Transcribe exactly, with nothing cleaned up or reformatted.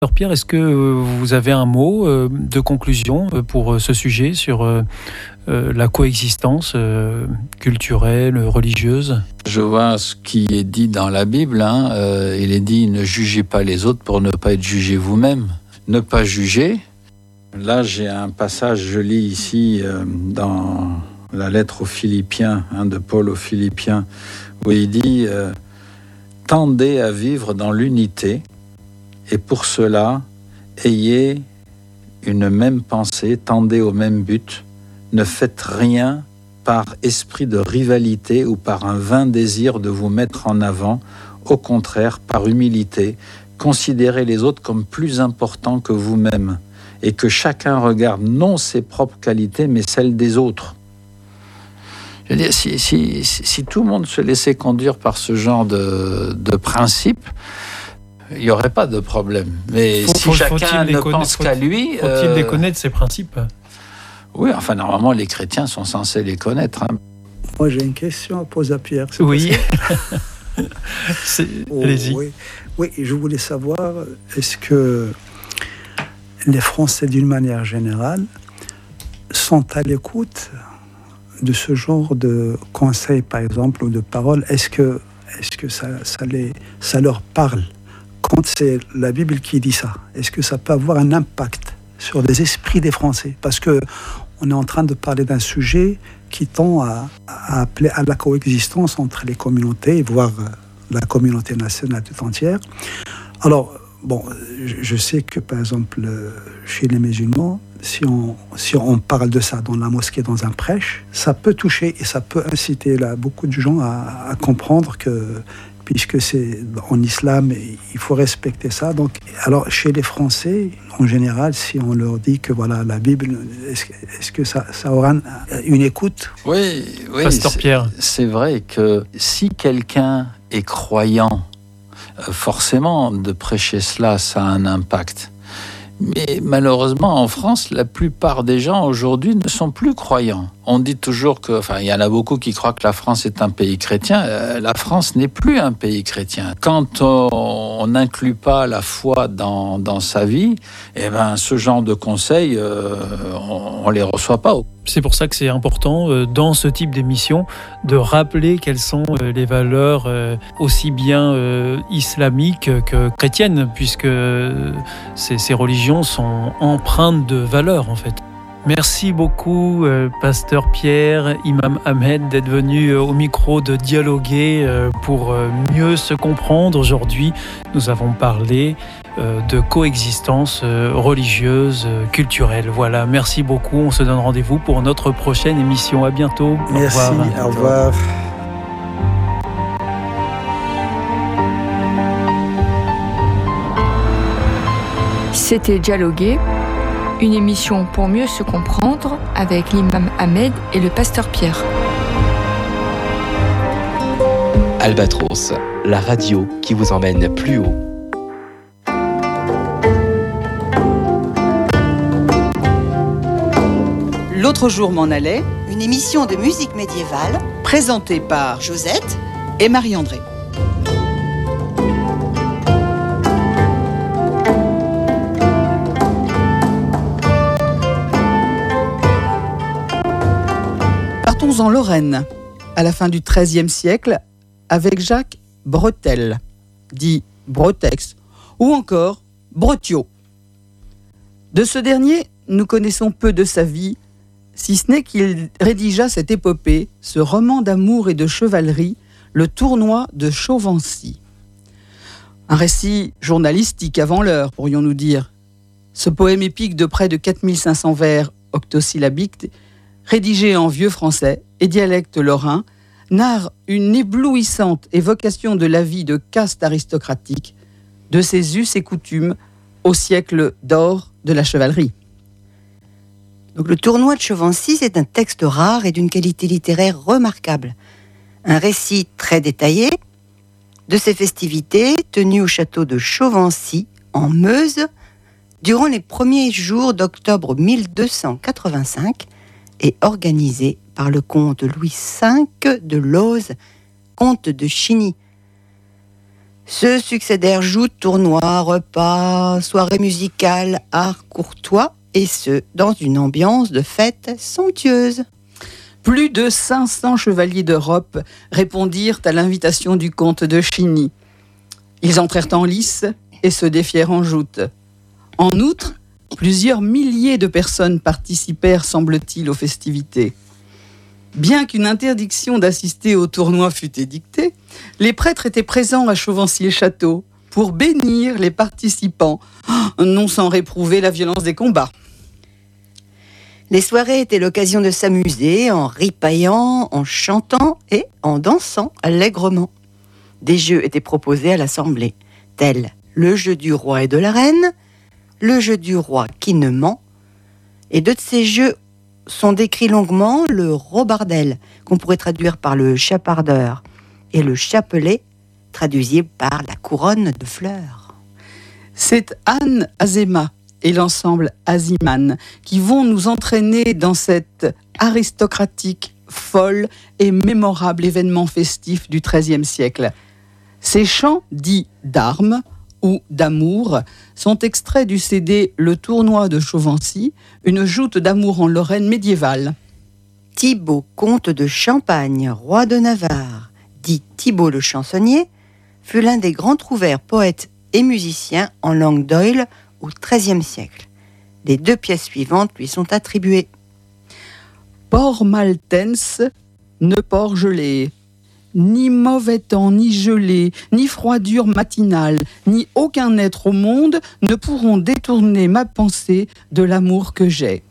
Alors Pierre, est-ce que vous avez un mot de conclusion pour ce sujet sur la coexistence culturelle, religieuse ? Je vois ce qui est dit dans la Bible. Hein. Euh, il est dit « Ne jugez pas les autres pour ne pas être jugés vous-même ». Ne pas juger. Là, j'ai un passage, je lis ici euh, dans la lettre aux Philippiens, hein, de Paul aux Philippiens, où il dit euh, « Tendez à vivre dans l'unité ». Et pour cela, ayez une même pensée, tendez au même but. Ne faites rien par esprit de rivalité ou par un vain désir de vous mettre en avant. Au contraire, par humilité, considérez les autres comme plus importants que vous-même et que chacun regarde non ses propres qualités, mais celles des autres. Je veux dire, si, si, si, si tout le monde se laissait conduire par ce genre de, de principe, il n'y aurait pas de problème. Mais faut, si faut, chacun ne pense qu'à lui... Faut-il euh... les connaître, ces principes ? Oui, enfin, normalement, les chrétiens sont censés les connaître. Hein. Moi, j'ai une question à poser à Pierre. C'est oui. c'est... Oh, Allez-y. Oui. oui, je voulais savoir, est-ce que les Français, d'une manière générale, sont à l'écoute de ce genre de conseils, par exemple, ou de paroles ? Est-ce que, est-ce que ça, ça, les, ça leur parle ? Quand c'est la Bible qui dit ça, est-ce que ça peut avoir un impact sur les esprits des Français ? Parce qu'on est en train de parler d'un sujet qui tend à, à appeler à la coexistence entre les communautés, voire la communauté nationale tout entière. Alors, bon, je sais que, par exemple, chez les musulmans, si on, si on parle de ça dans la mosquée, dans un prêche, ça peut toucher et ça peut inciter là, beaucoup de gens à, à comprendre que... puisque c'est en islam, il faut respecter ça. Donc, alors, chez les Français, en général, si on leur dit que voilà, la Bible, est-ce, est-ce que ça, ça aura une écoute ? Oui, oui. Pasteur Pierre. C'est, c'est vrai que si quelqu'un est croyant, forcément, de prêcher cela, ça a un impact. Mais malheureusement, en France, la plupart des gens aujourd'hui ne sont plus croyants. On dit toujours que, enfin, il y en a beaucoup qui croient que la France est un pays chrétien. Euh, la France n'est plus un pays chrétien. Quand on n'inclut pas la foi dans, dans sa vie, eh ben, ce genre de conseils, euh, on, on les reçoit pas. C'est pour ça que c'est important, euh, dans ce type d'émission, de rappeler quelles sont euh, les valeurs euh, aussi bien euh, islamiques que chrétiennes, puisque euh, ces, ces religions sont empreintes de valeurs, en fait. Merci beaucoup, euh, Pasteur Pierre, Imam Ahmed, d'être venu euh, au micro, de dialoguer euh, pour euh, mieux se comprendre. Aujourd'hui, nous avons parlé euh, de coexistence euh, religieuse, euh, culturelle. Voilà, merci beaucoup. On se donne rendez-vous pour notre prochaine émission. À bientôt. Merci, au revoir. Au revoir. C'était Dialoguer, une émission pour mieux se comprendre avec l'imam Ahmed et le pasteur Pierre. Albatros, la radio qui vous emmène plus haut. L'autre jour m'en allait, une émission de musique médiévale présentée par Josette et Marie-André. Partons en Lorraine, à la fin du treizième siècle, avec Jacques Bretel, dit Bretex, ou encore Bretiot. De ce dernier, nous connaissons peu de sa vie, si ce n'est qu'il rédigea cette épopée, ce roman d'amour et de chevalerie, le tournoi de Chauvency. Un récit journalistique avant l'heure, pourrions-nous dire. Ce poème épique de près de quatre mille cinq cents vers octosyllabiques, rédigé en vieux français et dialecte lorrain, narre une éblouissante évocation de la vie de caste aristocratique, de ses us et coutumes au siècle d'or de la chevalerie. Donc, le tournoi de Chauvency, c'est un texte rare et d'une qualité littéraire remarquable. Un récit très détaillé de ces festivités tenues au château de Chauvency, en Meuse, durant les premiers jours d'octobre mille deux cent quatre-vingt-cinq et organisé par le comte Louis cinq de Looz, comte de Chigny. Se succédèrent joutes, tournois, repas, soirées musicales, art courtois, et ce, dans une ambiance de fête somptueuse. Plus de cinq cents chevaliers d'Europe répondirent à l'invitation du comte de Chigny. Ils entrèrent en lice et se défièrent en joute. En outre, plusieurs milliers de personnes participèrent, semble-t-il, aux festivités. Bien qu'une interdiction d'assister au tournoi fût édictée, les prêtres étaient présents à Chauvency-le-Château pour bénir les participants, non sans réprouver la violence des combats. Les soirées étaient l'occasion de s'amuser en ripaillant, en chantant et en dansant allègrement. Des jeux étaient proposés à l'assemblée, tels le jeu du roi et de la reine, le jeu du roi qui ne ment, et deux de ces jeux sont décrits longuement, le robardel, qu'on pourrait traduire par le chapardeur, et le chapelet, traduisible par la couronne de fleurs. C'est Anne Azéma et l'ensemble Aziman qui vont nous entraîner dans cet aristocratique, folle et mémorable événement festif du treizième siècle. Ces chants dits d'armes ou d'amour sont extraits du C D Le Tournoi de Chauvency, une joute d'amour en Lorraine médiévale. Thibaut, comte de Champagne, roi de Navarre, dit Thibaut le chansonnier, fut l'un des grands trouvères poètes et musiciens en langue d'oïl au treizième siècle. Les deux pièces suivantes lui sont attribuées. Port maltens, ne port gelé, ni mauvais temps, ni gelée, ni froidure matinale, ni aucun être au monde ne pourront détourner ma pensée de l'amour que j'ai.